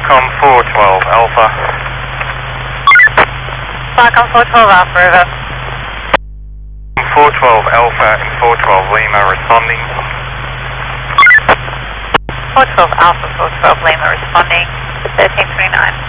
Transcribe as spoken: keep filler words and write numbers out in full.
Falcon four twelve Alpha. Falcon four twelve Alpha, River. four twelve Alpha and four twelve Lima responding. four twelve Alpha, four twelve Lima responding to thirteen three nine.